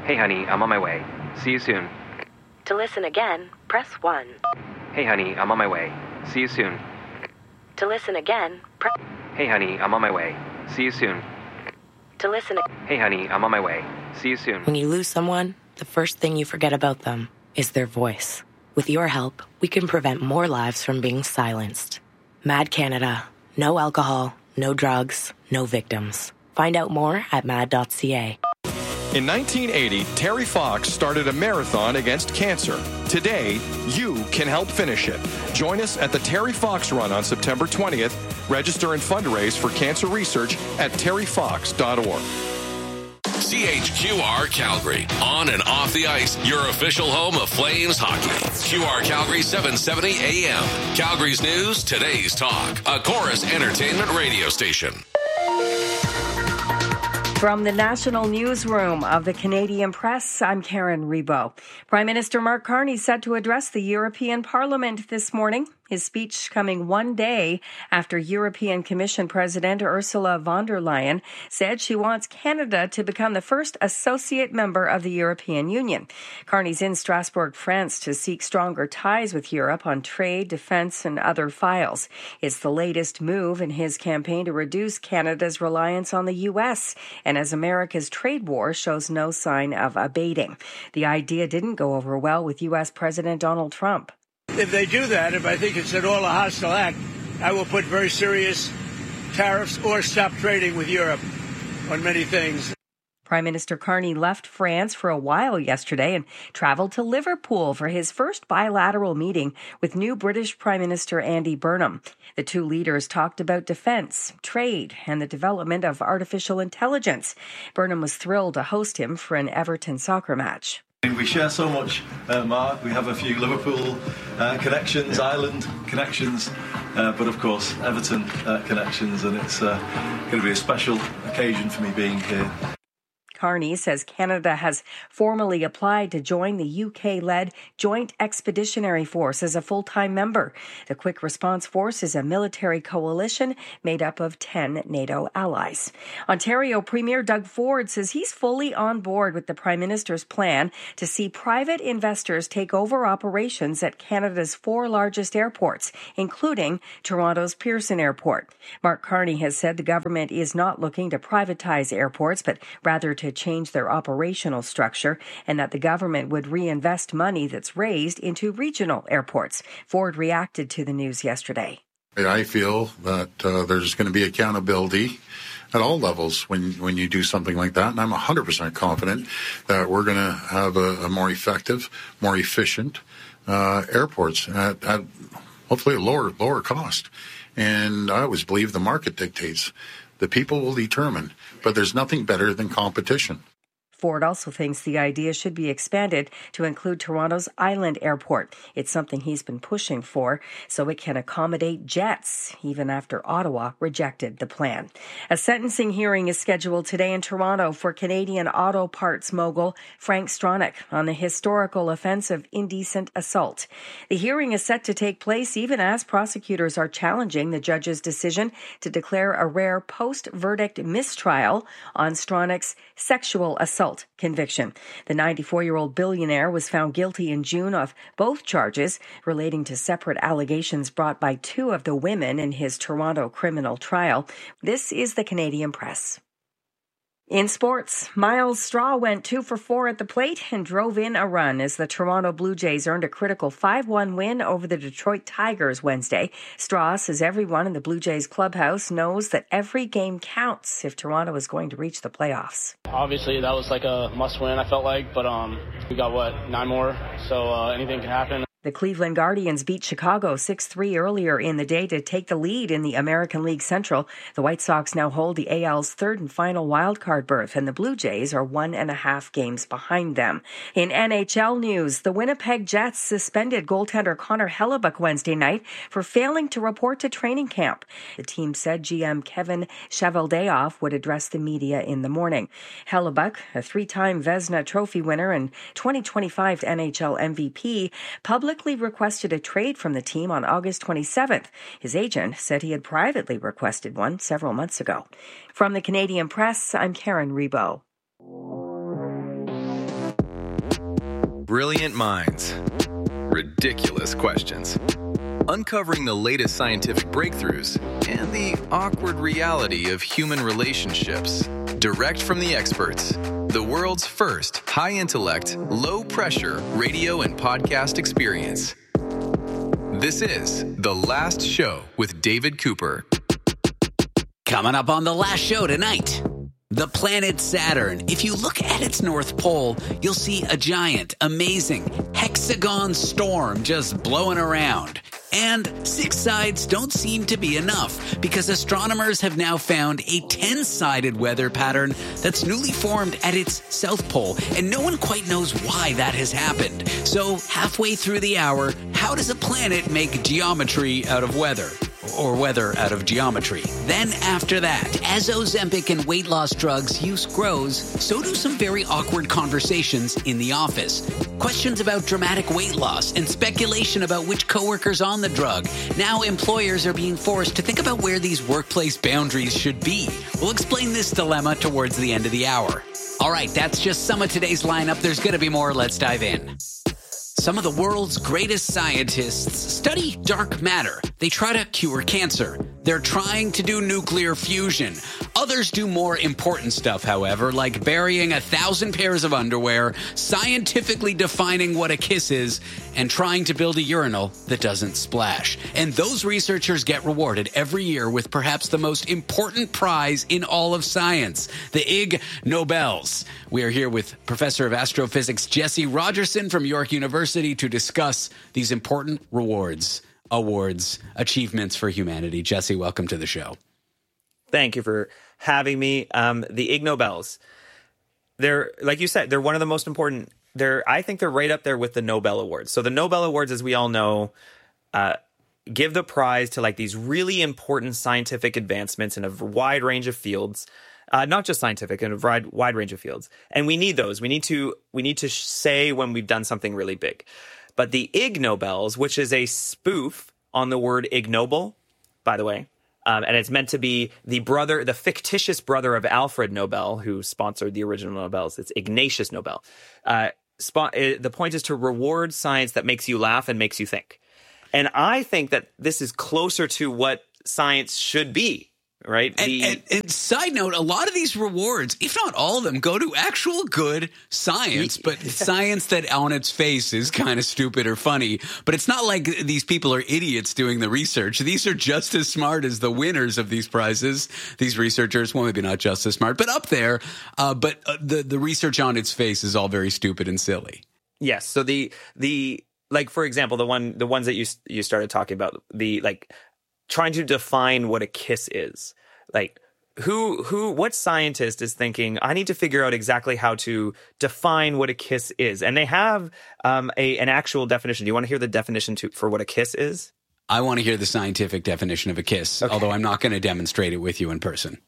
Hey honey, I'm on my way. See you soon. To listen again, press 1. Hey honey, I'm on my way. See you soon. To listen again, press... Hey honey, I'm on my way. See you soon. To listen... Hey honey, I'm on my way. See you soon. When you lose someone, the first thing you forget about them is their voice. With your help, we can prevent more lives from being silenced. MAD Canada. No alcohol, no drugs, no victims. Find out more at mad.ca. In 1980, Terry Fox started a marathon against cancer. Today, you can help finish it. Join us at the Terry Fox Run on September 20th. Register and fundraise for cancer research at terryfox.org. CHQR Calgary. On and off the ice, your official home of Flames hockey. QR Calgary 770 AM. Calgary's news, today's talk. A Chorus Entertainment radio station. From the National Newsroom of the Canadian Press, I'm Karen Rebo. Prime Minister Mark Carney set to address the European Parliament this morning. His speech coming one day after European Commission President Ursula von der Leyen said she wants Canada to become the first associate member of the European Union. Carney's in Strasbourg, France, to seek stronger ties with Europe on trade, defense, and other files. It's the latest move in his campaign to reduce Canada's reliance on the U.S., and as America's trade war shows no sign of abating. The idea didn't go over well with U.S. President Donald Trump. If they do that, if I think it's at all a hostile act, I will put very serious tariffs or stop trading with Europe on many things. Prime Minister Carney left France for a while yesterday and traveled to Liverpool for his first bilateral meeting with new British Prime Minister Andy Burnham. The two leaders talked about defense, trade, and the development of artificial intelligence. Burnham was thrilled to host him for an Everton soccer match. We share so much, Mark. We have a few Liverpool connections, Ireland connections, but of course Everton connections, and it's going to be a special occasion for me being here. Carney says Canada has formally applied to join the UK-led Joint Expeditionary Force as a full-time member. The Quick Response Force is a military coalition made up of 10 NATO allies. Ontario Premier Doug Ford says he's fully on board with the Prime Minister's plan to see private investors take over operations at Canada's 4 largest airports, including Toronto's Pearson Airport. Mark Carney has said the government is not looking to privatize airports, but rather to change their operational structure, and that the government would reinvest money that's raised into regional airports. Ford reacted to the news yesterday. I feel that there's going to be accountability at all levels when you do something like that, and I'm 100% confident that we're going to have a more effective, more efficient airports at hopefully a lower cost. And I always believe the market dictates. The people will determine, but there's nothing better than competition. Ford also thinks the idea should be expanded to include Toronto's Island Airport. It's something he's been pushing for so it can accommodate jets, even after Ottawa rejected the plan. A sentencing hearing is scheduled today in Toronto for Canadian auto parts mogul Frank Stronach on the historical offense of indecent assault. The hearing is set to take place even as prosecutors are challenging the judge's decision to declare a rare post-verdict mistrial on Stronach's sexual assault conviction. The 94-year-old billionaire was found guilty in June of both charges relating to separate allegations brought by 2 of the women in his Toronto criminal trial. This is the Canadian Press. In sports, Miles Straw went 2 for 4 at the plate and drove in a run as the Toronto Blue Jays earned a critical 5-1 win over the Detroit Tigers Wednesday. Straw says everyone in the Blue Jays clubhouse knows that every game counts if Toronto is going to reach the playoffs. Obviously, that was like a must-win, I felt like, but we got, 9 more, so anything can happen. The Cleveland Guardians beat Chicago 6-3 earlier in the day to take the lead in the American League Central. The White Sox now hold the AL's 3rd and final wildcard berth, and the Blue Jays are 1.5 games behind them. In NHL news, the Winnipeg Jets suspended goaltender Connor Hellebuyck Wednesday night for failing to report to training camp. The team said GM Kevin Cheveldayoff would address the media in the morning. Hellebuyck, a 3-time Vezina Trophy winner and 2025 NHL MVP, publicly requested a trade from the team on August 27th. His agent said he had privately requested one several months ago. From the Canadian Press, I'm Karen Rebo. Brilliant minds. Ridiculous questions. Uncovering the latest scientific breakthroughs and the awkward reality of human relationships. Direct from the experts. The world's first high-intellect, low-pressure radio and podcast experience. This is The Last Show with David Cooper. Coming up on The Last Show tonight. The planet Saturn. If you look at its North Pole, you'll see a giant, amazing hexagon storm just blowing around. And 6 sides don't seem to be enough because astronomers have now found a 10-sided weather pattern that's newly formed at its South Pole, and no one quite knows why that has happened. So halfway through the hour, how does a planet make geometry out of weather? Or weather out of geometry. Then after that, as Ozempic and weight loss drugs use grows, so do some very awkward conversations in the office. Questions about dramatic weight loss and speculation about which coworkers on the drug. Now employers are being forced to think about where these workplace boundaries should be. We'll explain this dilemma towards the end of the hour. All right, that's just some of today's lineup. There's going to be more. Let's dive in. Some of the world's greatest scientists study dark matter. They try to cure cancer. They're trying to do nuclear fusion. Others do more important stuff, however, like burying 1,000 pairs of underwear, scientifically defining what a kiss is, and trying to build a urinal that doesn't splash. And those researchers get rewarded every year with perhaps the most important prize in all of science, the Ig Nobels. We are here with Professor of Astrophysics Jesse Rogerson from York University to discuss these important awards, achievements for humanity. Jesse, welcome to the show. Thank you for having me. The Ig Nobels, they're, like you said, they're one of the most important. I think they're right up there with the Nobel Awards. So the Nobel Awards, as we all know, give the prize to like these really important scientific advancements in a wide range of fields. Not just scientific, in a wide range of fields. And we need those. We need to say when we've done something really big. But the Ig Nobels, which is a spoof on the word ignoble, by the way, and it's meant to be the fictitious brother of Alfred Nobel, who sponsored the original Nobels. It's Ignatius Nobel. The point is to reward science that makes you laugh and makes you think. And I think that this is closer to what science should be. Right. And side note, a lot of these rewards, if not all of them, go to actual good science, but science that on its face is kind of stupid or funny. But it's not like these people are idiots doing the research. These are just as smart as the winners of these prizes. These researchers, well, maybe not just as smart, but up there. But the research on its face is all very stupid and silly. Yes. So like, for example, the ones that you started talking about, trying to define what a kiss is. Like, what scientist is thinking, I need to figure out exactly how to define what a kiss is? And they have an actual definition. Do you want to hear the definition for what a kiss is? I want to hear the scientific definition of a kiss, okay. Although I'm not going to demonstrate it with you in person.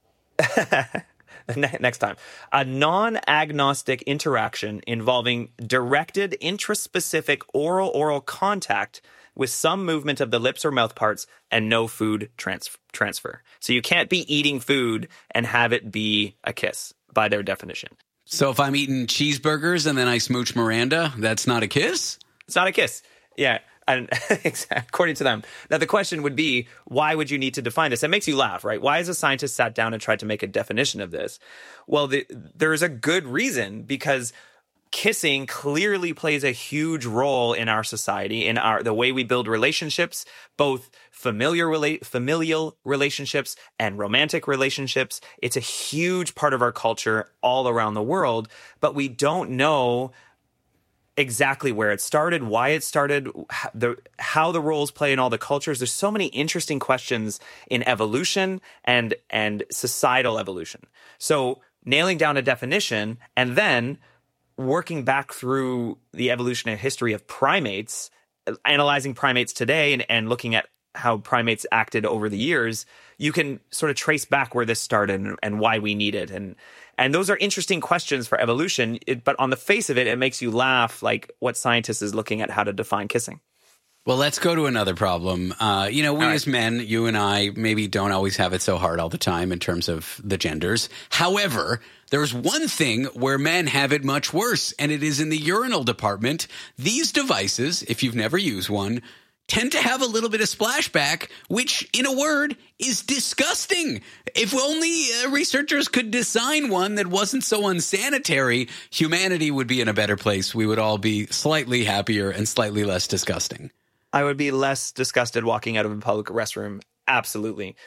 Next time. A non-agnostic interaction involving directed intraspecific oral contact with some movement of the lips or mouth parts and no food transfer. So you can't be eating food and have it be a kiss by their definition. So if I'm eating cheeseburgers and then I smooch Miranda, that's not a kiss? It's not a kiss. Yeah. And according to them. Now, the question would be, why would you need to define this? It makes you laugh, right? Why has a scientist sat down and tried to make a definition of this? Well, there's a good reason, because kissing clearly plays a huge role in our society, in the way we build relationships, both familial relationships and romantic relationships. It's a huge part of our culture all around the world, but we don't know exactly where it started, why it started, how the roles play in all the cultures. There's so many interesting questions in evolution and societal evolution. So nailing down a definition and then working back through the evolutionary history of primates, analyzing primates today and looking at how primates acted over the years, you can sort of trace back where this started and why we need it. And those are interesting questions for evolution, but on the face of it, it makes you laugh, like what scientist is looking at how to define kissing. Well, let's go to another problem. We as men, you and I, maybe don't always have it so hard all the time in terms of the genders. However, there's one thing where men have it much worse, and it is in the urinal department. These devices, if you've never used one, tend to have a little bit of splashback, which, in a word, is disgusting. If only researchers could design one that wasn't so unsanitary, humanity would be in a better place. We would all be slightly happier and slightly less disgusting. I would be less disgusted walking out of a public restroom. Absolutely.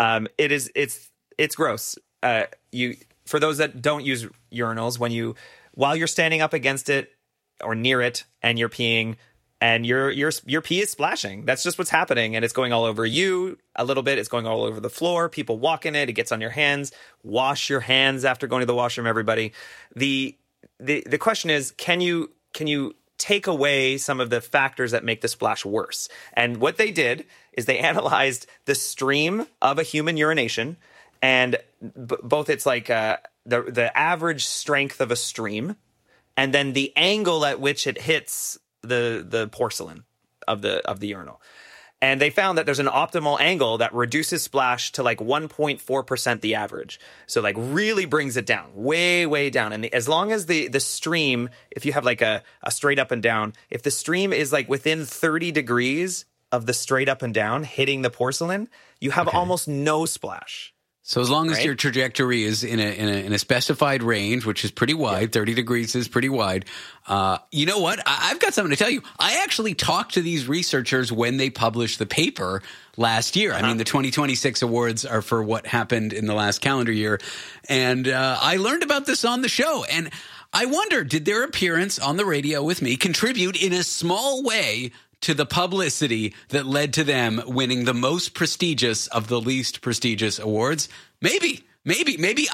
It's gross. For those that don't use urinals, while you're standing up against it or near it and you're peeing, and your pee is splashing. That's just what's happening. And it's going all over you a little bit. It's going all over the floor. People walk in it. It gets on your hands. Wash your hands after going to the washroom, everybody. The question is, can you take away some of the factors that make the splash worse? And what they did is they analyzed the stream of a human urination, and both it's like the average strength of a stream, and then the angle at which it hits the porcelain of the urinal. And they found that there's an optimal angle that reduces splash to like 1.4% the average. So like really brings it down, way, way down. And as long as the stream, if you have like a straight up and down, if the stream is like within 30 degrees of the straight up and down hitting the porcelain, you have almost no splash. So as long as your trajectory is in a specified range, which is pretty wide, 30 degrees is pretty wide. You know what? I've got something to tell you. I actually talked to these researchers when they published the paper last year. I mean, the 2026 awards are for what happened in the last calendar year. And I learned about this on the show. And I wonder, did their appearance on the radio with me contribute in a small way to the publicity that led to them winning the most prestigious of the least prestigious awards? Maybe they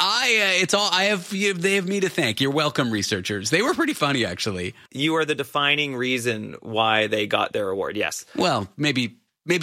have me to thank. You're welcome, researchers. They were pretty funny, actually. You are the defining reason why they got their award. Yes. Well, maybe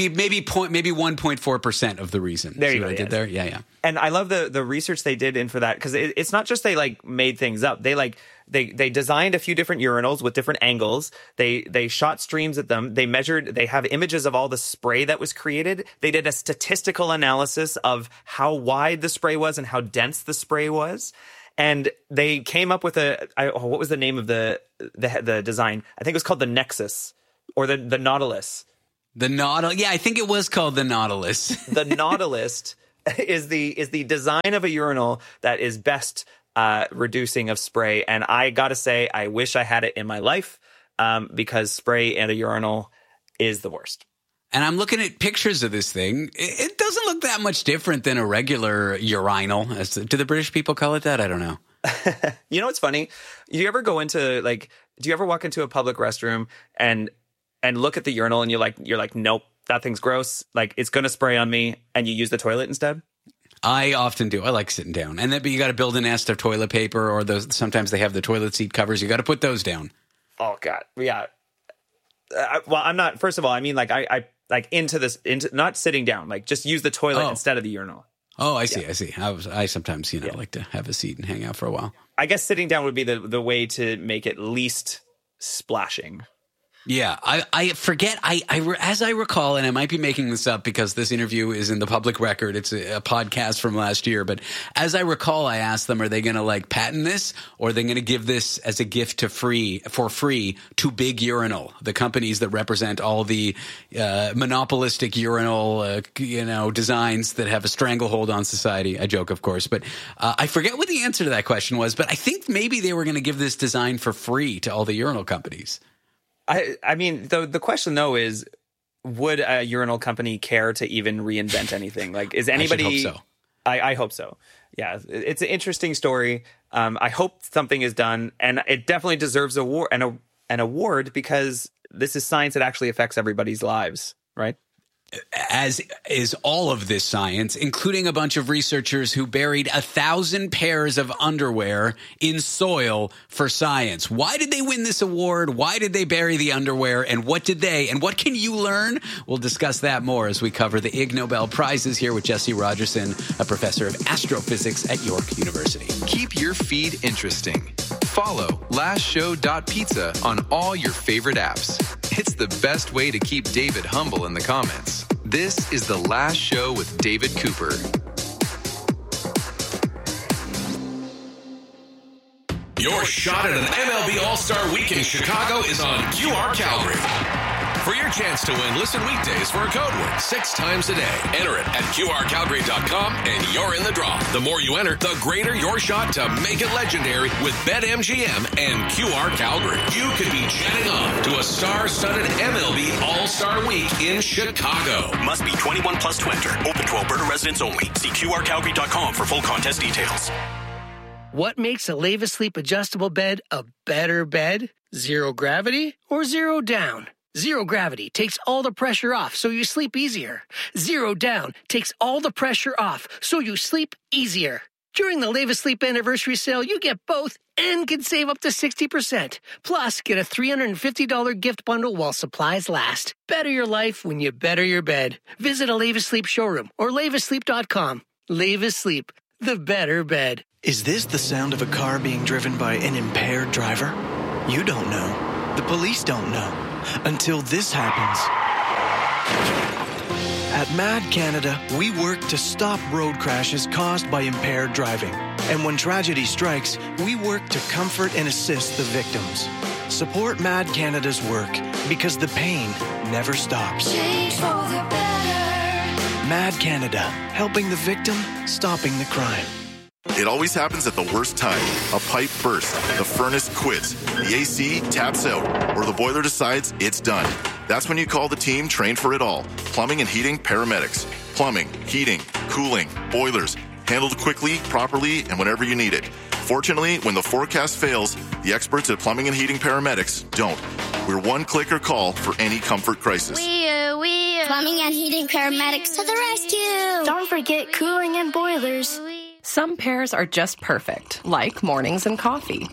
1.4% of the reason. There you go. I did there. Yeah. And I love the research they did in for that, because it's not just they like made things up. They designed a few different urinals with different angles. They shot streams at them. They measured. They have images of all the spray that was created. They did a statistical analysis of how wide the spray was and how dense the spray was. And they came up with what was the name of the design? I think it was called the Nexus or the Nautilus. Yeah, I think it was called the Nautilus. The Nautilus is the design of a urinal that is best reducing of spray. And I got to say, I wish I had it in my life because spray at a urinal is the worst. And I'm looking at pictures of this thing. It doesn't look that much different than a regular urinal. Do the British people call it that? I don't know. You know what's funny? Do you ever walk into a public restroom and look at the urinal and you're like, nope, that thing's gross. Like, it's going to spray on me, and you use the toilet instead? I often do. I like sitting down. But you got to build a nest of toilet paper, or sometimes they have the toilet seat covers. You got to put those down. Oh, God. Yeah. Well, I'm not, first of all, I mean, like, I into not sitting down, like, just use the toilet instead of the urinal. Oh, I see. I sometimes, like to have a seat and hang out for a while. I guess sitting down would be the way to make it least splashing. Yeah, I forget. As I recall, and I might be making this up because this interview is in the public record. It's a podcast from last year. But as I recall, I asked them, are they going to like patent this, or are they going to give this as a gift for free to Big Urinal, the companies that represent all the monopolistic urinal designs that have a stranglehold on society? I joke, of course, but I forget what the answer to that question was. But I think maybe they were going to give this design for free to all the urinal companies. I mean, the question, though, is, would a urinal company care to even reinvent anything? Like, is anybody... I should hope so. I hope so. Yeah, it's an interesting story. I hope something is done, and it definitely deserves an award, because this is science that actually affects everybody's lives, right? As is all of this science, including a bunch of researchers who buried 1,000 pairs of underwear in soil for science. Why did they win this award? Why did they bury the underwear? And what can you learn? We'll discuss that more as we cover the Ig Nobel Prizes here with Jesse Rogerson, a professor of astrophysics at York University. Keep your feed interesting. Follow lastshow.pizza on all your favorite apps. It's the best way to keep David humble in the comments. This is The Last Show with David Cooper. Your shot at an MLB All-Star Week in Chicago is on QR Calgary. For your chance to win, listen weekdays for a code word 6 times a day. Enter it at QRCalgary.com and you're in the draw. The more you enter, the greater your shot to make it legendary with BetMGM and QR Calgary. You could be jetting off to a star-studded MLB All-Star Week in Chicago. Must be 21 plus to enter. Open to Alberta residents only. See QRCalgary.com for full contest details. What makes a Leva Sleep adjustable bed a better bed? Zero gravity or zero down? Zero gravity takes all the pressure off so you sleep easier. Zero down takes all the pressure off so you sleep easier. During the Leva Sleep anniversary sale, you get both and can save up to 60%. Plus, get a $350 gift bundle while supplies last. Better your life when you better your bed. Visit a Leva Sleep showroom or levasleep.com. Leva Sleep, the better bed. Is this the sound of a car being driven by an impaired driver? You don't know. The police don't know. Until this happens. At Mad Canada, we work to stop road crashes caused by impaired driving. And when tragedy strikes, we work to comfort and assist the victims. Support Mad Canada's work because the pain never stops. Change for the better. Mad Canada, helping the victim, stopping the crime. It always happens at the worst time. A pipe bursts, the furnace quits, the AC taps out, or the boiler decides it's done. That's when you call the team trained for it all. Plumbing and heating paramedics. Plumbing, heating, cooling, boilers. Handled quickly, properly, and whenever you need it. Fortunately, when the forecast fails, the experts at Plumbing and Heating Paramedics don't. We're one clicker call for any comfort crisis. Plumbing and Heating Paramedics to the rescue. Don't forget cooling and boilers. Some pairs are just perfect, like mornings and coffee.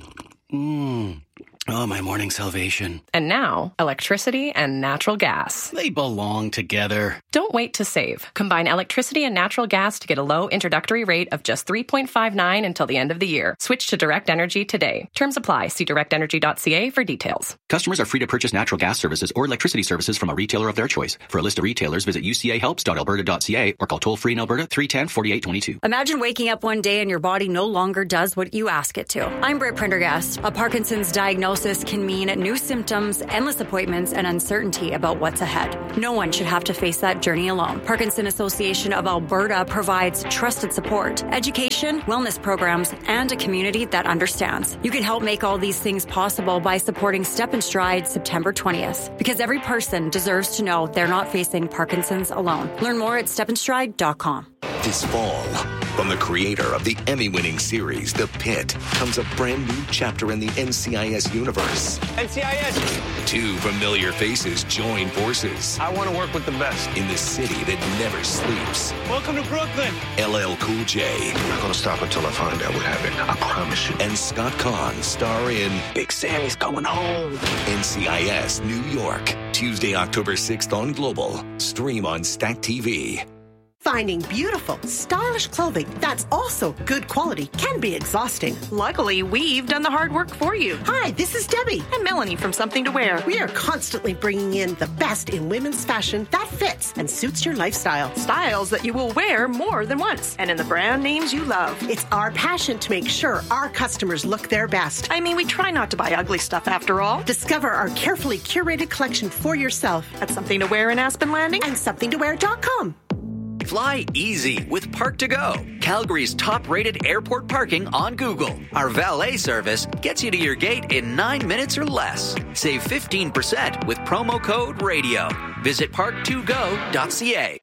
Oh, my morning salvation. And now, electricity and natural gas. They belong together. Don't wait to save. Combine electricity and natural gas to get a low introductory rate of just $3.59 until the end of the year. Switch to Direct Energy today. Terms apply. See directenergy.ca for details. Customers are free to purchase natural gas services or electricity services from a retailer of their choice. For a list of retailers, visit ucahelps.alberta.ca or call toll-free in Alberta 310-4822. Imagine waking up one day and your body no longer does what you ask it to. I'm Britt Prendergast. A Parkinson's diagnosis can mean new symptoms, endless appointments, and uncertainty about what's ahead. No one should have to face that journey alone. Parkinson Association of Alberta provides trusted support, education, wellness programs, and a community that understands. You can help make all these things possible by supporting Step and Stride September 20th, because every person deserves to know they're not facing Parkinson's alone. Learn more at stepandstride.com. This fall, from the creator of the Emmy-winning series, The Pit, comes a brand new chapter in the NCIS universe. NCIS! 2 familiar faces join forces. I want to work with the best. In the city that never sleeps. Welcome to Brooklyn! LL Cool J. I'm not going to stop until I find out what happened. I promise you. And Scott Conn star in Big Sammy's coming home. NCIS New York. Tuesday, October 6th on Global. Stream on Stack TV. Finding beautiful, stylish clothing that's also good quality can be exhausting. Luckily, we've done the hard work for you. Hi, this is Debbie. And Melanie from Something to Wear. We are constantly bringing in the best in women's fashion that fits and suits your lifestyle. Styles that you will wear more than once, and in the brand names you love. It's our passion to make sure our customers look their best. I mean, we try not to buy ugly stuff after all. Discover our carefully curated collection for yourself at Something to Wear in Aspen Landing and somethingtowear.com. Fly easy with Park2Go, Calgary's top-rated airport parking on Google. Our valet service gets you to your gate in 9 minutes or less. Save 15% with promo code RADIO. Visit park2go.ca.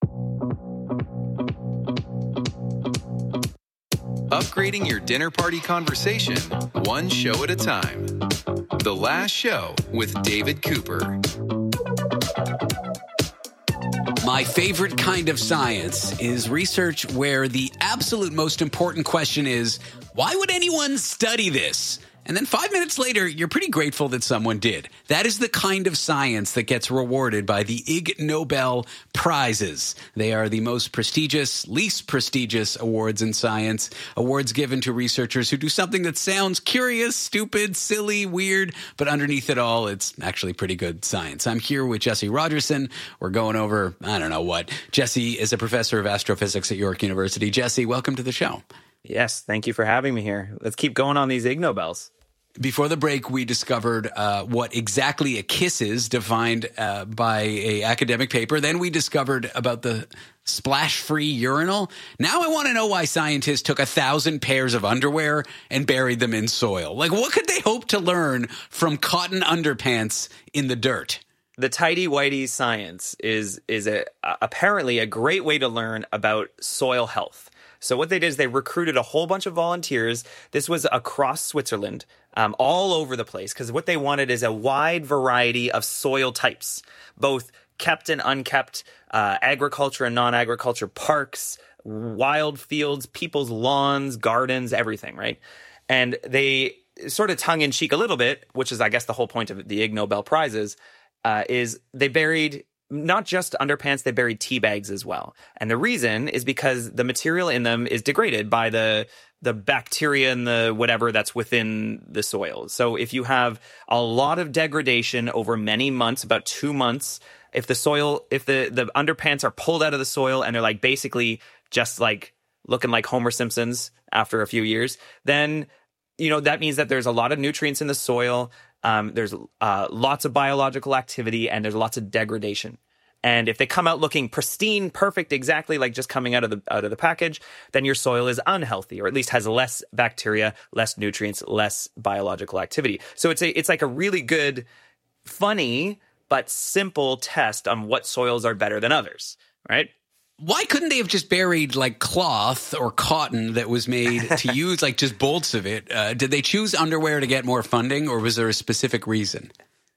Upgrading your dinner party conversation, one show at a time. The Last Show with David Cooper. My favorite kind of science is research where the absolute most important question is, why would anyone study this? And then 5 minutes later, you're pretty grateful that someone did. That is the kind of science that gets rewarded by the Ig Nobel Prizes. They are the most prestigious, least prestigious awards in science. Awards given to researchers who do something that sounds curious, stupid, silly, weird, but underneath it all, it's actually pretty good science. I'm here with Jesse Rogerson. We're going over, I don't know what. Jesse is a professor of astrophysics at York University. Jesse, welcome to the show. Yes, thank you for having me here. Let's keep going on these Ig Nobels. Before the break, we discovered what exactly a kiss is, defined by an academic paper. Then we discovered about the splash-free urinal. Now I want to know why scientists took 1,000 pairs of underwear and buried them in soil. Like, what could they hope to learn from cotton underpants in the dirt? The tighty-whitey science is apparently a great way to learn about soil health. So what they did is they recruited a whole bunch of volunteers. This was across Switzerland, all over the place, because what they wanted is a wide variety of soil types, both kept and unkept, agriculture and non-agriculture, parks, wild fields, people's lawns, gardens, everything, right? And they sort of tongue-in-cheek a little bit, which is, I guess, the whole point of the Ig Nobel Prizes, is they buried not just underpants, they buried tea bags as well. And the reason is because the material in them is degraded by the bacteria and the whatever that's within the soil. So if you have a lot of degradation over many months, about 2 months, if the underpants are pulled out of the soil and they're like basically just like looking like Homer Simpsons after a few years, then, you know, that means that there's a lot of nutrients in the soil. There's lots of biological activity and there's lots of degradation. And if they come out looking pristine, perfect, exactly like just coming out of the package, then your soil is unhealthy, or at least has less bacteria, less nutrients, less biological activity. So it's like a really good, funny, but simple test on what soils are better than others, right? Why couldn't they have just buried like cloth or cotton that was made to use like just bolts of it? Did they choose underwear to get more funding, or was there a specific reason?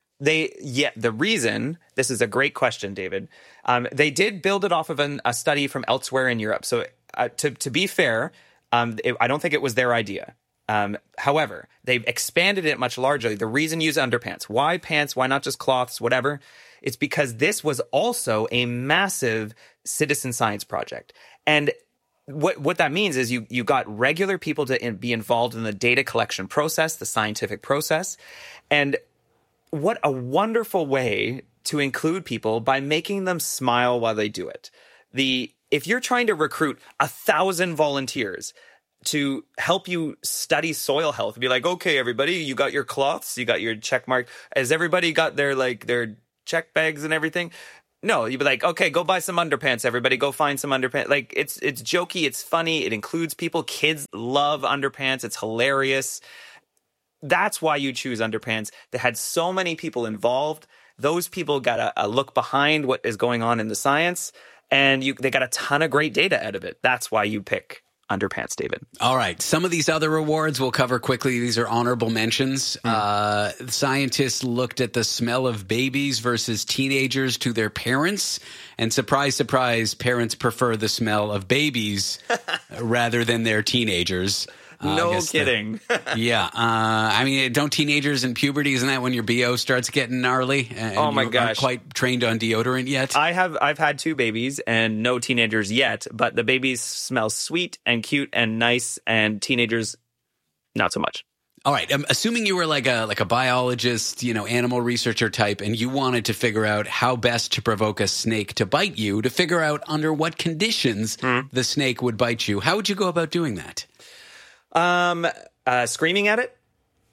The reason, this is a great question, David. They did build it off of a study from elsewhere in Europe. So to be fair, I don't think it was their idea. However, they've expanded it much larger. The reason use underpants. Why pants? Why not just cloths? Whatever. It's because this was also a massive citizen science project. And what that means is you got regular people to be involved in the data collection process, the scientific process. And what a wonderful way to include people by making them smile while they do it. If you're trying to recruit 1,000 volunteers to help you study soil health, be like, okay, everybody, you got your cloths, you got your check mark. Has everybody got their check bags and everything? No, you'd be like, okay, go buy some underpants, everybody. Go find some underpants. Like, it's jokey, it's funny, it includes people. Kids love underpants. It's hilarious. That's why you choose underpants. They had so many people involved. Those people got a look behind what is going on in the science, and they got a ton of great data out of it. That's why you pick underpants, David. All right. Some of these other awards we'll cover quickly. These are honorable mentions. Scientists looked at the smell of babies versus teenagers to their parents. And surprise, surprise, parents prefer the smell of babies rather than their teenagers. No kidding. Yeah. I mean, don't teenagers in puberty, isn't that when your BO starts getting gnarly? And oh my gosh. Aren't quite trained on deodorant yet? I've had 2 babies and no teenagers yet, but the babies smell sweet and cute and nice, and teenagers, not so much. All right. Assuming you were like a biologist, animal researcher type, and you wanted to figure out how best to provoke a snake to bite you, to figure out under what conditions the snake would bite you, how would you go about doing that? Screaming at it?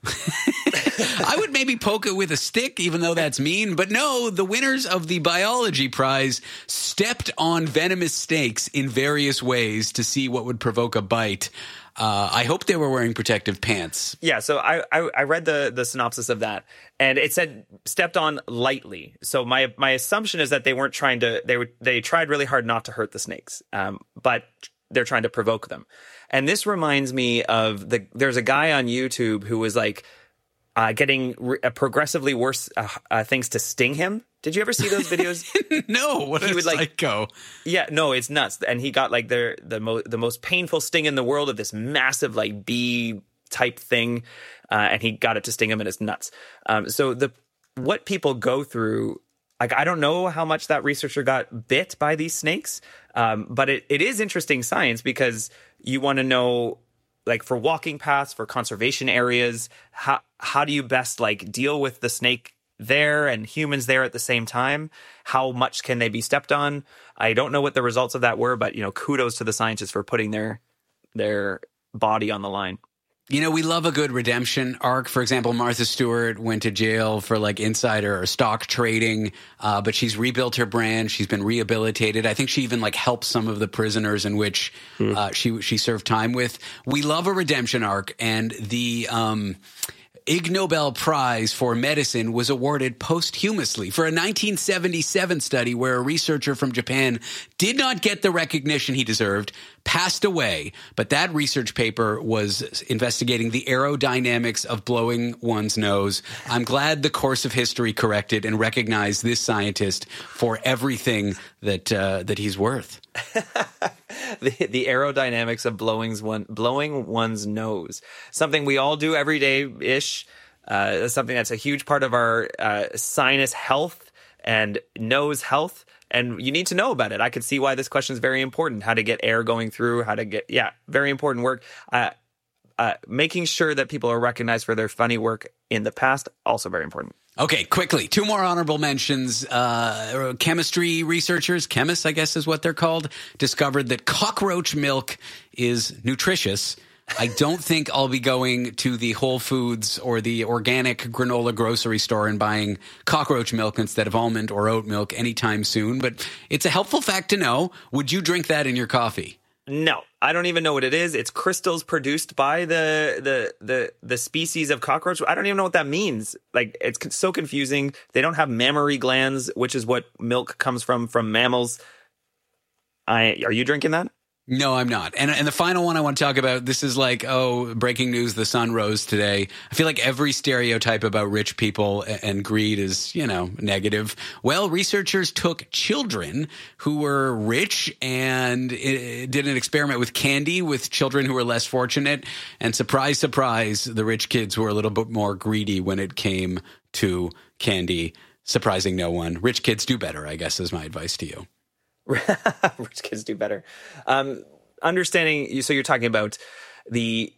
I would maybe poke it with a stick, even though that's mean. But no, the winners of the biology prize stepped on venomous snakes in various ways to see what would provoke a bite. I hope they were wearing protective pants. Yeah, so I read the synopsis of that, and it said stepped on lightly. So my assumption is that they weren't trying to. They tried really hard not to hurt the snakes, but they're trying to provoke them. And this reminds me of there's a guy on YouTube who was like getting progressively worse things to sting him. Did you ever see those videos? No, what a psycho. Yeah, no, it's nuts. And he got like the most painful sting in the world of this massive like bee type thing, and he got it to sting him in his nuts. So what people go through, like, I don't know how much that researcher got bit by these snakes, but it is interesting science, because you want to know, like, for walking paths, for conservation areas, how do you best, like, deal with the snake there and humans there at the same time? How much can they be stepped on? I don't know what the results of that were, but, kudos to the scientists for putting their body on the line. We love a good redemption arc. For example, Martha Stewart went to jail for like insider or stock trading, but she's rebuilt her brand. She's been rehabilitated. I think she even like helped some of the prisoners in which she served time with. We love a redemption arc, and the Ig Nobel Prize for Medicine was awarded posthumously for a 1977 study where a researcher from Japan did not get the recognition he deserved, passed away. But that research paper was investigating the aerodynamics of blowing one's nose. I'm glad the course of history corrected and recognized this scientist for everything that he's worth. The aerodynamics of blowing one's nose, something we all do every day-ish, something that's a huge part of our sinus health and nose health, and you need to know about it. I could see why this question is very important, how to get air going through, very important work. Making sure that people are recognized for their funny work in the past, also very important. Okay, quickly, 2 more honorable mentions. Chemistry researchers, chemists, I guess is what they're called, discovered that cockroach milk is nutritious. I don't think I'll be going to the Whole Foods or the organic granola grocery store and buying cockroach milk instead of almond or oat milk anytime soon, but it's a helpful fact to know. Would you drink that in your coffee? No, I don't even know what it is. It's crystals produced by the species of cockroach. I don't even know what that means. Like, it's so confusing. They don't have mammary glands, which is what milk comes from mammals. Are you drinking that? No, I'm not. And the final one I want to talk about, this is like, breaking news, the sun rose today. I feel like every stereotype about rich people and greed is, negative. Well, researchers took children who were rich and did an experiment with candy with children who were less fortunate. And surprise, surprise, the rich kids were a little bit more greedy when it came to candy. Surprising no one. Rich kids do better, I guess, is my advice to you. Rich kids do better. Understanding, so you're talking about the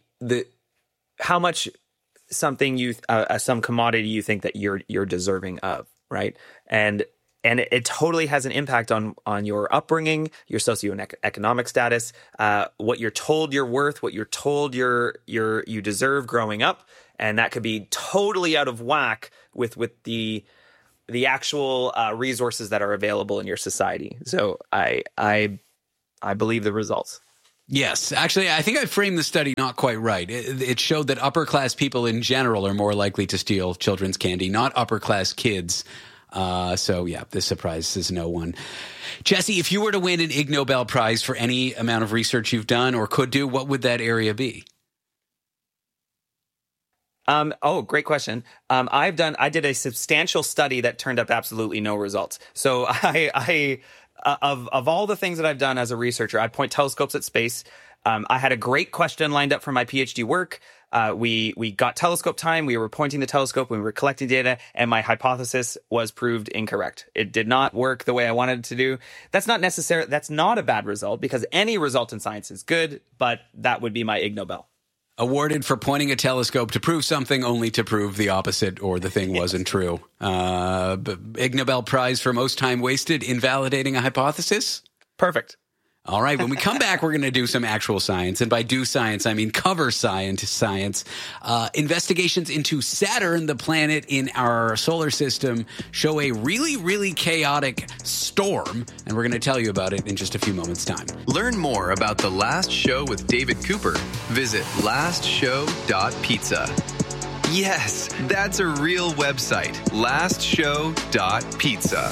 how much something some commodity you think that you're deserving of, right? And it totally has an impact on your upbringing, your socioeconomic status, what you're told you're worth, what you're told you deserve growing up, and that could be totally out of whack with the actual resources that are available in your society. So I believe the results. Yes. Actually, I think I framed the study not quite right. It showed that upper-class people in general are more likely to steal children's candy, not upper-class kids. So, yeah, this surprises no one. Jesse, if you were to win an Ig Nobel Prize for any amount of research you've done or could do, what would that area be? Great question. I did a substantial study that turned up absolutely no results. So of all the things that I've done as a researcher, I'd point telescopes at space. I had a great question lined up for my PhD work. We got telescope time. We were pointing the telescope. We were collecting data, and my hypothesis was proved incorrect. It did not work the way I wanted it to do. That's not a bad result, because any result in science is good, but that would be my Ig Nobel. Awarded for pointing a telescope to prove something only to prove the opposite or the thing wasn't true. Ig Nobel Prize for most time wasted invalidating a hypothesis? Perfect. All right, when we come back, we're going to do some actual science. And by do science, I mean cover science. Investigations into Saturn, the planet in our solar system, show a really, really chaotic storm. And we're going to tell you about it in just a few moments' time. Learn more about The Last Show with David Cooper. Visit lastshow.pizza. Yes, that's a real website. lastshow.pizza.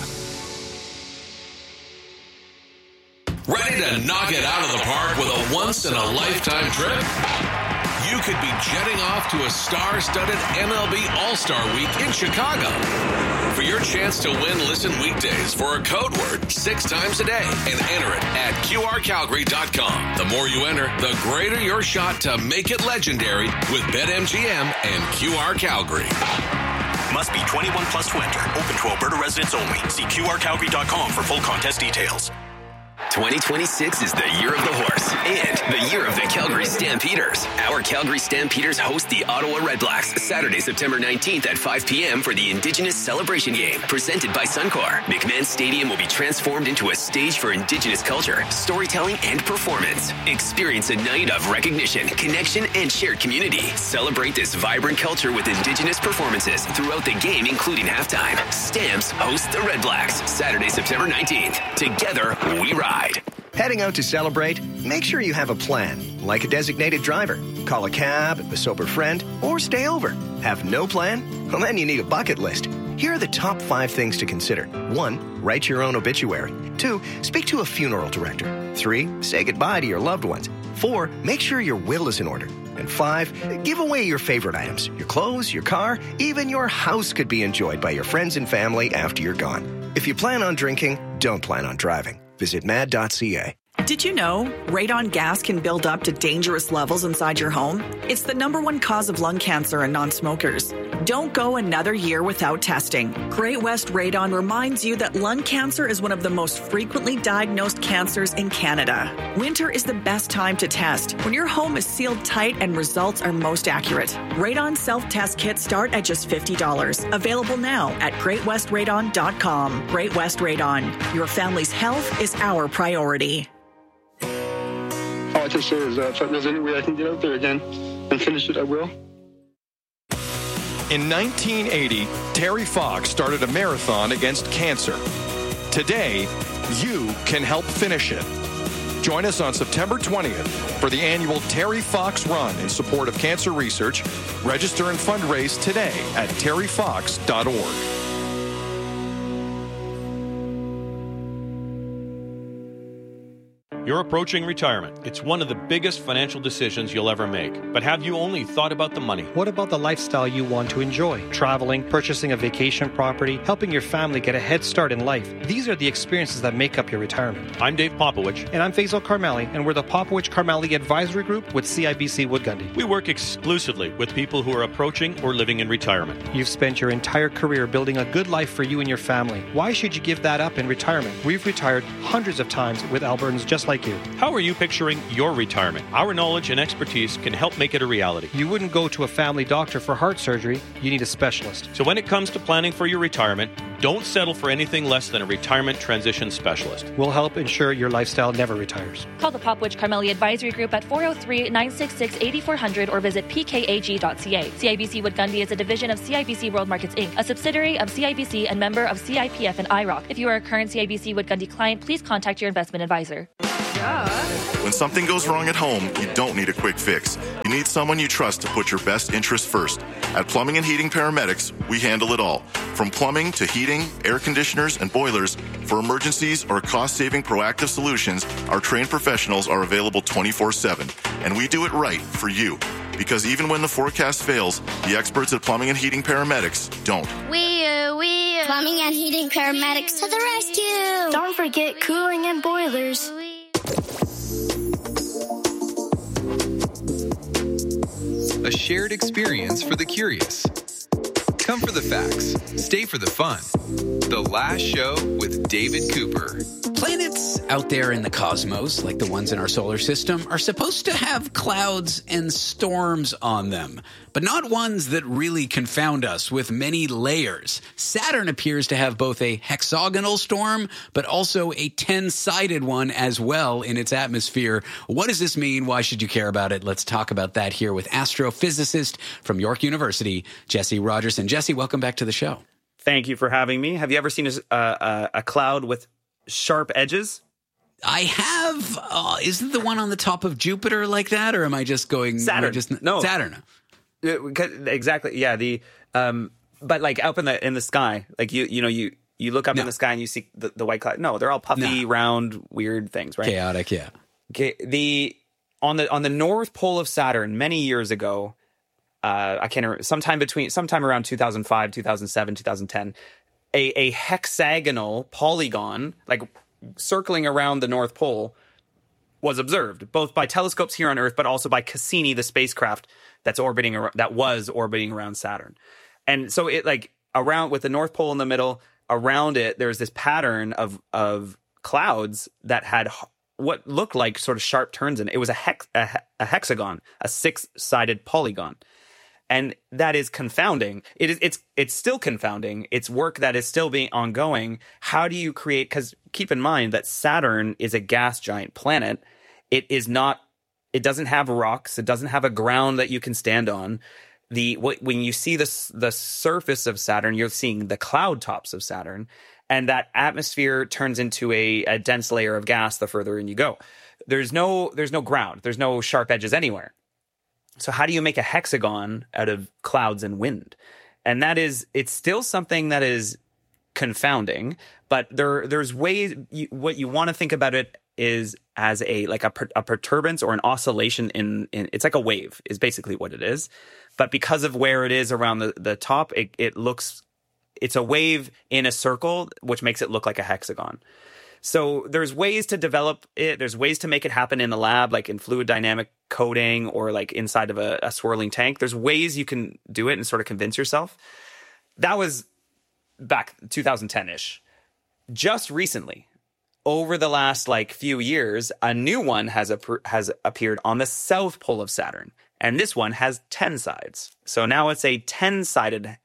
Ready to knock it out of the park with a once-in-a-lifetime trip? You could be jetting off to a star-studded MLB All-Star Week in Chicago. For your chance to win, listen weekdays for a code word 6 times a day and enter it at QRCalgary.com. The more you enter, the greater your shot to make it legendary with BetMGM and QR Calgary. Must be 21 plus to enter. Open to Alberta residents only. See QRCalgary.com for full contest details. 2026 is the year of the horse and the year of the Calgary Stampeders. Our Calgary Stampeders host the Ottawa Redblacks Saturday, September 19th at 5 p.m. for the Indigenous Celebration Game presented by Suncor. McMahon Stadium will be transformed into a stage for Indigenous culture, storytelling, and performance. Experience a night of recognition, connection, and shared community. Celebrate this vibrant culture with Indigenous performances throughout the game, including halftime. Stamps host the Redblacks Saturday, September 19th. Together, we ride. Heading out to celebrate? Make sure you have a plan, like a designated driver. Call a cab, a sober friend, or stay over. Have no plan? Well, then you need a bucket list. Here are the top 5 things to consider. 1, write your own obituary. 2, speak to a funeral director. 3, say goodbye to your loved ones. 4, make sure your will is in order. And 5, give away your favorite items. Your clothes, your car, even your house could be enjoyed by your friends and family after you're gone. If you plan on drinking, don't plan on driving. Visit mad.ca. Did you know radon gas can build up to dangerous levels inside your home? It's the #1 cause of lung cancer in non-smokers. Don't go another year without testing. Great West Radon reminds you that lung cancer is one of the most frequently diagnosed cancers in Canada. Winter is the best time to test, when your home is sealed tight and results are most accurate. Radon self-test kits start at just $50. Available now at greatwestradon.com. Great West Radon. Your family's health is our priority. All I can say is if there's any way I can get out there again and finish it, I will. In 1980, Terry Fox started a marathon against cancer. Today, you can help finish it. Join us on September 20th for the annual Terry Fox Run in support of cancer research. Register and fundraise today at terryfox.org. You're approaching retirement. It's one of the biggest financial decisions you'll ever make. But have you only thought about the money? What about the lifestyle you want to enjoy? Traveling, purchasing a vacation property, helping your family get a head start in life. These are the experiences that make up your retirement. I'm Dave Popowich. And I'm Faisal Karmali, and we're the Popowich Karmali Advisory Group with CIBC Wood Gundy. We work exclusively with people who are approaching or living in retirement. You've spent your entire career building a good life for you and your family. Why should you give that up in retirement? We've retired hundreds of times with Albertans just like you. How are you picturing your retirement? Our knowledge and expertise can help make it a reality. You wouldn't go to a family doctor for heart surgery. You need a specialist. So when it comes to planning for your retirement, don't settle for anything less than a retirement transition specialist. We'll help ensure your lifestyle never retires. Call the Popowich Karmali Advisory Group at 403-966-8400 or visit pkag.ca. CIBC Wood Gundy is a division of CIBC World Markets Inc., a subsidiary of CIBC and member of CIPF and IROC. If you are a current CIBC Wood Gundy client, please contact your investment advisor. When something goes wrong at home, you don't need a quick fix. You need someone you trust to put your best interests first. At Plumbing and Heating Paramedics, we handle it all. From plumbing to heating, air conditioners, and boilers, for emergencies or cost-saving proactive solutions, our trained professionals are available 24/7. And we do it right for you. Because even when the forecast fails, the experts at Plumbing and Heating Paramedics don't. We Plumbing and Heating Paramedics to the rescue. Don't forget cooling and boilers. A shared experience for the curious. Come for the facts, stay for the fun. The Last Show with David Cooper. Planets out there in the cosmos, like the ones in our solar system, are supposed to have clouds and storms on them, but not ones that really confound us with many layers. Saturn appears to have both a hexagonal storm, but also a 10-sided one as well in its atmosphere. What does this mean? Why should you care about it? Let's talk about that here with astrophysicist from York University, Jesse Rogerson. Jesse, welcome back to the show. Thank you for having me. Have you ever seen a cloud with sharp edges? I have. Isn't the one on the top of Jupiter like that, or am I just going Saturn? No, Saturn. Exactly. Yeah. But like up in the sky, like you look up in the sky and you see the white cloud. No, they're all puffy, round, weird things, right? Chaotic. Yeah. Okay. on the north pole of Saturn many years ago, I can't remember, sometime around 2005, 2007, 2010, a hexagonal polygon, like circling around the North Pole, was observed, both by telescopes here on Earth, but also by Cassini, the spacecraft that was orbiting around Saturn. And so it around with the North Pole in the middle, around it, there's this pattern of clouds that had what looked like sort of sharp turns in it. It was a hexagon, a 6-sided polygon. And that is confounding. It's still confounding. It's work that is still being ongoing. How do you create? Because keep in mind that Saturn is a gas giant planet. It doesn't have rocks. It doesn't have a ground that you can stand on. When you see the surface of Saturn, you're seeing the cloud tops of Saturn, and that atmosphere turns into a dense layer of gas the further in you go. There's no ground. There's no sharp edges anywhere. So how do you make a hexagon out of clouds and wind? And it's still something that is confounding, but there's ways. What you want to think about it is as a perturbance or an oscillation in it's like a wave is basically what it is. But because of where it is around the top, it's a wave in a circle, which makes it look like a hexagon. So there's ways to develop it. There's ways to make it happen in a lab, like in fluid dynamic coating or like inside of a swirling tank. There's ways you can do it and sort of convince yourself. That was back 2010-ish. Just recently, over the last few years, a new one has appeared on the south pole of Saturn. And this one has 10 sides. So now it's a 10-sided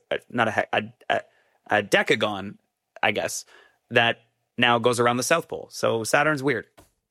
a decagon, I guess, that now goes around the South Pole. So Saturn's weird.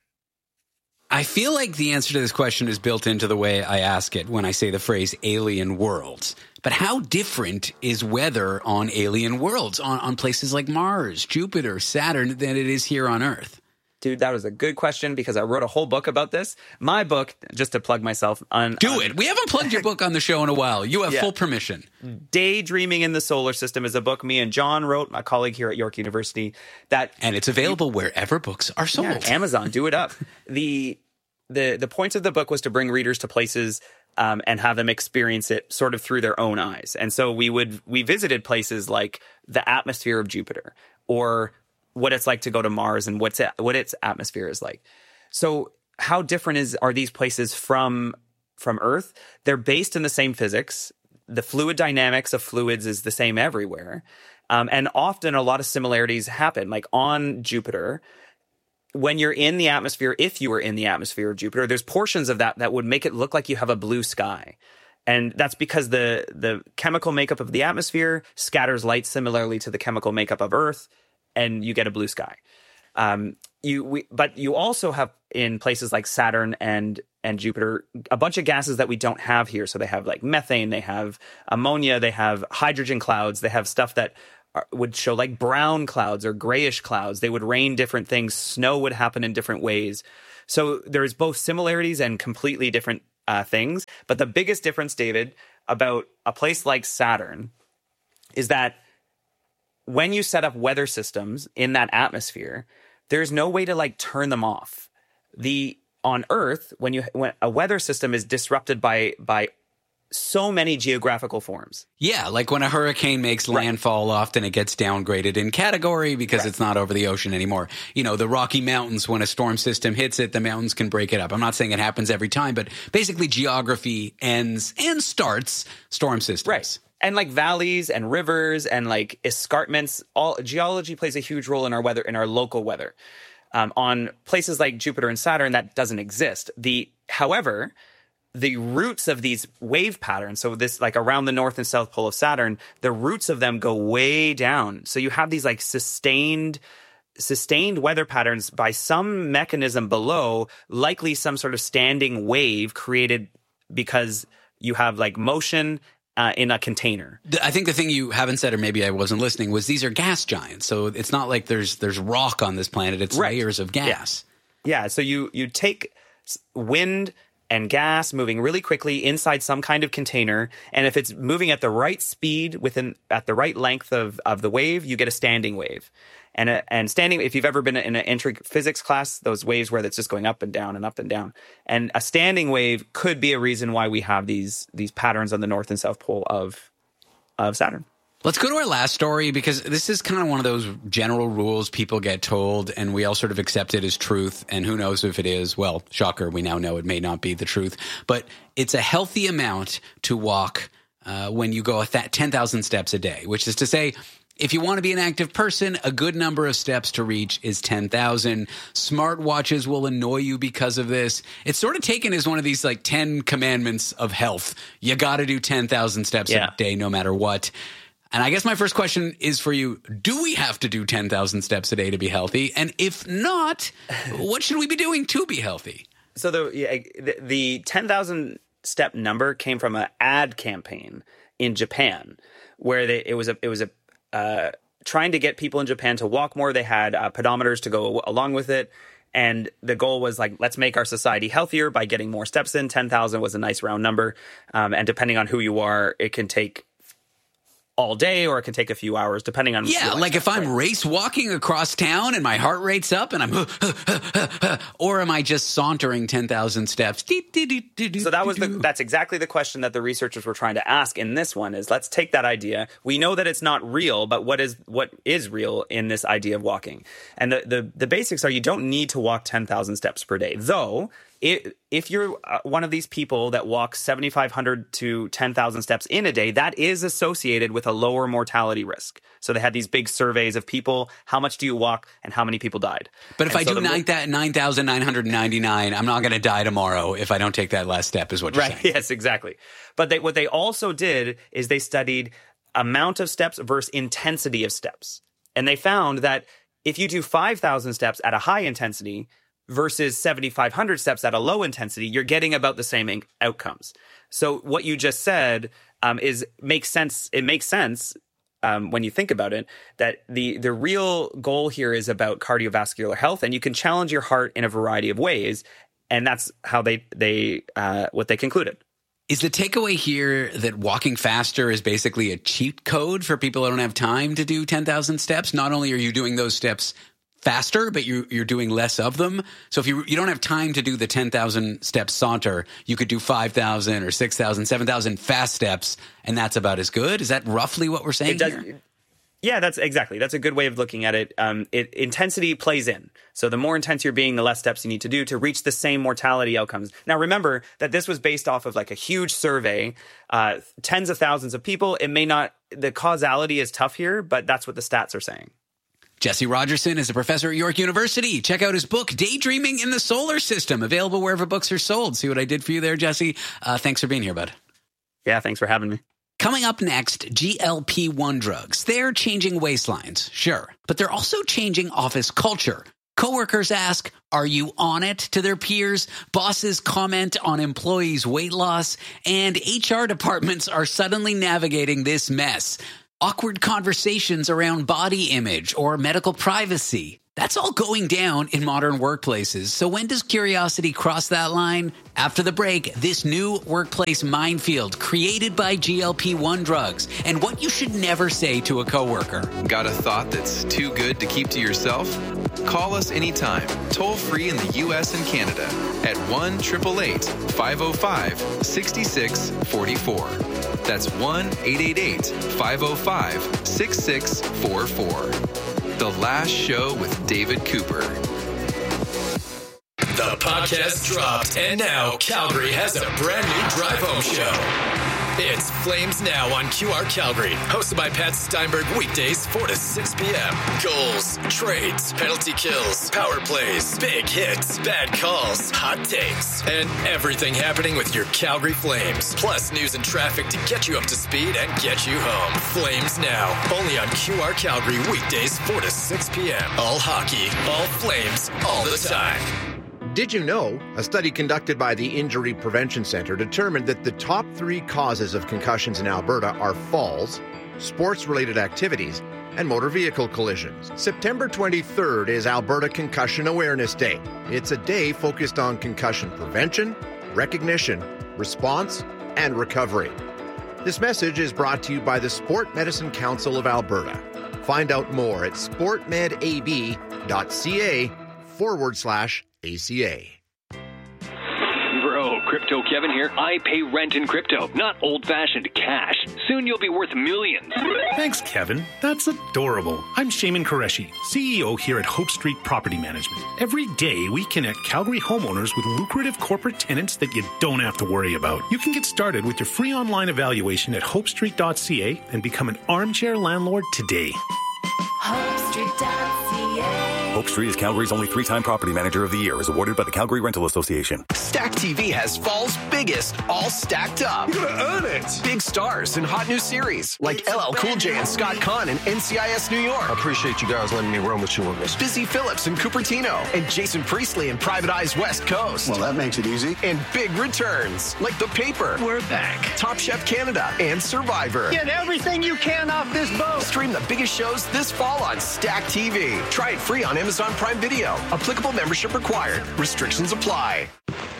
I feel like the answer to this question is built into the way I ask it when I say the phrase alien worlds. But how different is weather on alien worlds, on places like Mars, Jupiter, Saturn, than it is here on Earth? Dude, that was a good question because I wrote a whole book about this. My book, just to plug myself on... Do it. We haven't plugged your book on the show in a while. You have full permission. Daydreaming in the Solar System is a book me and John wrote, my colleague here at York University. And it's available wherever books are sold. Yeah, Amazon, do it up. The point of the book was to bring readers to places and have them experience it sort of through their own eyes. And so we visited places like the atmosphere of Jupiter, or what it's like to go to Mars and what its atmosphere is like. So how different are these places from Earth? They're based in the same physics. The fluid dynamics of fluids is the same everywhere. And often a lot of similarities happen. Like on Jupiter, when you're in the atmosphere, if you were in the atmosphere of Jupiter, there's portions of that would make it look like you have a blue sky. And that's because the chemical makeup of the atmosphere scatters light similarly to the chemical makeup of Earth, and you get a blue sky. But you also have in places like Saturn and Jupiter a bunch of gases that we don't have here. So they have like methane, they have ammonia, they have hydrogen clouds, they have stuff that would show like brown clouds or grayish clouds. They would rain different things. Snow would happen in different ways. So there's both similarities and completely different things. But the biggest difference, David, about a place like Saturn is that when you set up weather systems in that atmosphere, there's no way to like turn them off. On Earth, when a weather system is disrupted by so many geographical forms. Yeah, like when a hurricane makes landfall, often it gets downgraded in category because it's not over the ocean anymore. You know, the Rocky Mountains, when a storm system hits it, the mountains can break it up. I'm not saying it happens every time, but basically geography ends and starts storm systems. Right. And like valleys and rivers and like escarpments, geology plays a huge role in our weather, in our local weather. On places like Jupiter and Saturn, that doesn't exist. However, the roots of these wave patterns, so this like around the north and south pole of Saturn, the roots of them go way down. So you have these like sustained weather patterns by some mechanism below, likely some sort of standing wave created because you have like motion in a container. I think the thing you haven't said, or maybe I wasn't listening, was these are gas giants. So it's not like there's rock on this planet. It's layers of gas. Yeah. So you take wind and gas moving really quickly inside some kind of container. And if it's moving at the right speed at the right length of the wave, you get a standing wave. And standing, if you've ever been in an entry physics class, those waves where it's just going up and down and up and down. And a standing wave could be a reason why we have these patterns on the north and south pole of Saturn. Let's go to our last story, because this is kind of one of those general rules people get told, and we all sort of accept it as truth. And who knows if it is? Well, shocker, we now know it may not be the truth. But it's a healthy amount to walk when you go 10,000 steps a day, which is to say, if you want to be an active person, a good number of steps to reach is 10,000. Smartwatches will annoy you because of this. It's sort of taken as one of these 10 commandments of health. You got to do 10,000 steps a day no matter what. And I guess my first question is for you. Do we have to do 10,000 steps a day to be healthy? And if not, what should we be doing to be healthy? So the 10,000 step number came from an ad campaign in Japan, where it was trying to get people in Japan to walk more. They had pedometers to go along with it. And the goal was let's make our society healthier by getting more steps in. 10,000 was a nice round number. And depending on who you are, it can take all day, or it can take a few hours, depending on... Yeah, if I'm race walking across town and my heart rate's up and I'm... or am I just sauntering 10,000 steps? So that's exactly the question that the researchers were trying to ask in this one, is let's take that idea. We know that it's not real, but what is real in this idea of walking? And the basics are, you don't need to walk 10,000 steps per day, though... If you're one of these people that walks 7,500 to 10,000 steps in a day, that is associated with a lower mortality risk. So they had these big surveys of people. How much do you walk, and how many people died? But if I do 9,999, I'm not going to die tomorrow if I don't take that last step, is what you're saying. Yes, exactly. But what they also did is they studied amount of steps versus intensity of steps. And they found that if you do 5,000 steps at a high intensity versus 7,500 steps at a low intensity, you're getting about the same outcomes. So what you just said makes sense. It makes sense when you think about it, that the real goal here is about cardiovascular health, and you can challenge your heart in a variety of ways. And that's how what they concluded. Is the takeaway here that walking faster is basically a cheat code for people who don't have time to do 10,000 steps? Not only are you doing those steps faster, but you're doing less of them. So if you don't have time to do the 10,000 step saunter, you could do 5,000 or 6,000, 7,000 fast steps, and that's about as good. Is that roughly what we're saying here? Yeah, that's a good way of looking at it. Intensity plays in. So the more intense you're being, the less steps you need to do to reach the same mortality outcomes. Now, remember that this was based off of a huge survey, tens of thousands of people. The causality is tough here, but that's what the stats are saying. Jesse Rogerson is a professor at York University. Check out his book, Daydreaming in the Solar System, available wherever books are sold. See what I did for you there, Jesse? Thanks for being here, bud. Yeah, thanks for having me. Coming up next, GLP-1 drugs. They're changing waistlines, sure, but they're also changing office culture. Coworkers ask, are you on it, to their peers? Bosses comment on employees' weight loss, and HR departments are suddenly navigating this mess. Awkward conversations around body image or medical privacy. That's all going down in modern workplaces. So when does curiosity cross that line? After the break, this new workplace minefield created by GLP-1 drugs and what you should never say to a coworker. Got a thought that's too good to keep to yourself? Call us anytime, toll free in the U.S. and Canada at 1-888-505-6644. That's 1-888-505-6644. The Last Show with David Cooper. The podcast dropped, and now Calgary has a brand new drive home show. It's Flames Now on QR Calgary, hosted by Pat Steinberg, weekdays 4 to 6 p.m. Goals, trades, penalty kills, power plays, big hits, bad calls, hot takes, and everything happening with your Calgary Flames. Plus news and traffic to get you up to speed and get you home. Flames Now, only on QR Calgary, weekdays 4 to 6 p.m. All hockey, all Flames, all the time. Did you know a study conducted by the Injury Prevention Centre determined that the top 3 causes of concussions in Alberta are falls, sports-related activities, and motor vehicle collisions? September 23rd is Alberta Concussion Awareness Day. It's a day focused on concussion prevention, recognition, response, and recovery. This message is brought to you by the Sport Medicine Council of Alberta. Find out more at sportmedab.ca/ACA. Bro, Crypto Kevin here. I pay rent in crypto, not old-fashioned cash. Soon you'll be worth millions. Thanks, Kevin. That's adorable. I'm Shaiman Qureshi, CEO here at Hope Street Property Management. Every day, we connect Calgary homeowners with lucrative corporate tenants that you don't have to worry about. You can get started with your free online evaluation at hopestreet.ca and become an armchair landlord today. HopeStreet.ca. Hope Street is Calgary's only 3-time property manager of the year, is awarded by the Calgary Rental Association. Stack TV has fall's biggest, all stacked up. You're gonna earn it. Big stars in hot new series like LL Cool J and Scott Conn in NCIS New York. I appreciate you guys letting me run with you on this. Busy Phillips in Cupertino and Jason Priestley in Private Eyes West Coast. Well, that makes it easy. And big returns like The Paper. We're back. Top Chef Canada and Survivor. Get everything you can off this boat. Stream the biggest shows this fall on Stack TV. Try it free on Amazon Prime Video. Applicable membership required. Restrictions apply.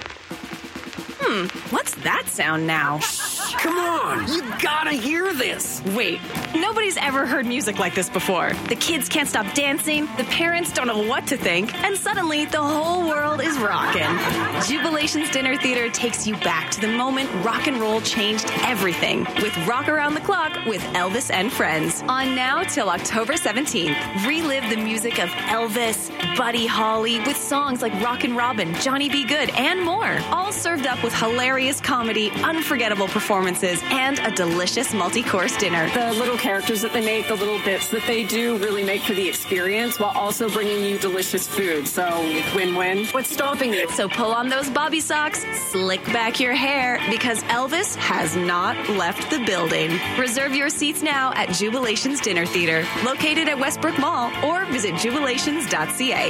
What's that sound now? Come on, you gotta hear this. Wait, nobody's ever heard music like this before. The kids can't stop dancing, the parents don't know what to think, and suddenly the whole world is rocking. Jubilations Dinner Theater takes you back to the moment rock and roll changed everything with Rock Around the Clock with Elvis and Friends. On now till October 17th. Relive the music of Elvis, Buddy Holly with songs like Rockin' Robin, Johnny B. Good, and more. All served up with hilarious comedy, unforgettable performances, and a delicious multi-course dinner. The little characters that they make, the little bits that they do really make for the experience while also bringing you delicious food. So win-win. What's stopping you? So pull on those bobby socks, slick back your hair, because Elvis has not left the building. Reserve your seats now at Jubilations Dinner Theater, located at Westbrook Mall, or visit jubilations.ca.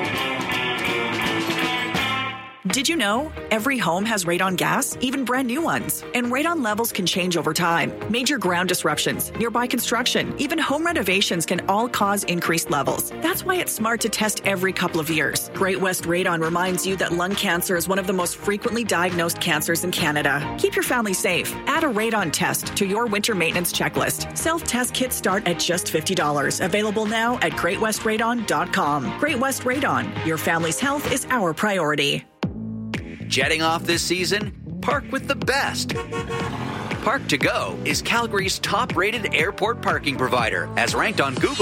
Did you know every home has radon gas, even brand new ones? And radon levels can change over time. Major ground disruptions, nearby construction, even home renovations can all cause increased levels. That's why it's smart to test every couple of years. Great West Radon reminds you that lung cancer is one of the most frequently diagnosed cancers in Canada. Keep your family safe. Add a radon test to your winter maintenance checklist. Self-test kits start at just $50. Available now at greatwestradon.com. Great West Radon. Your family's health is our priority. Jetting off this season? Park with the best. Park to Go is Calgary's top-rated airport parking provider, as ranked on Google.